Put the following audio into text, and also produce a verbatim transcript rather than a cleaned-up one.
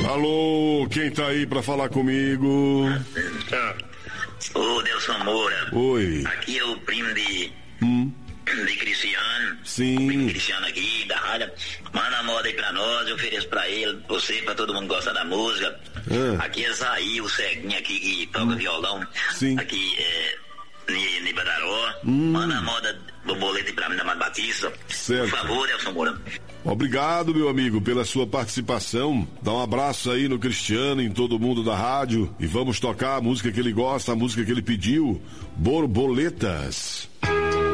Alô, quem tá aí pra falar comigo? Ô, Delson Moura. Oi. Aqui é o primo de... Hum. De Cristiano. Sim. O primo Cristiano aqui, da rádio. Manda a moda aí pra nós, eu ofereço pra ele, você, pra todo mundo que gosta da música. Ah. Aqui é Zaí, o ceguinho aqui que toca hum. violão. Sim. Aqui é... Ni Badaró. Hum. Manda a moda do boleto pra mim da Mãe Batista. Certo. Por favor, Delson Moura. Obrigado, meu amigo, pela sua participação. Dá um abraço aí no Cristiano, em todo mundo da rádio. E vamos tocar a música que ele gosta, a música que ele pediu. Borboletas.